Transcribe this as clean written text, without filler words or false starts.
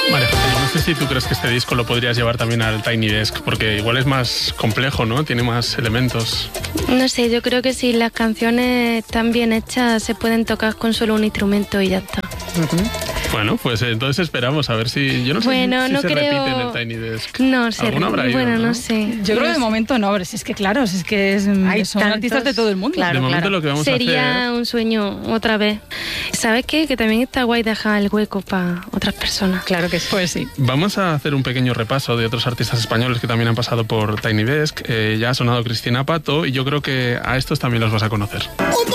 Vale, no sé si tú crees que este disco lo podrías llevar también al Tiny Desk, porque igual es más complejo, ¿no? Tiene más elementos. No sé, yo creo que si las canciones están bien hechas se pueden tocar con solo un instrumento y ya está. Bueno, pues entonces esperamos a ver si... Yo no sé si no se creo... repite en el Tiny Desk. No sé, habrá ido, no sé. Yo creo que de momento no, pero si es que claro, si es que son tantos... artistas de todo el mundo. Claro, de momento lo que vamos a hacer... Sería un sueño otra vez. ¿Sabes qué? Que también está guay dejar el hueco para otras personas. Claro que sí. Pues sí. Vamos a hacer un pequeño repaso de otros artistas españoles que también han pasado por Tiny Desk. Ya ha sonado Cristina Pato y yo creo que a estos también los vas a conocer.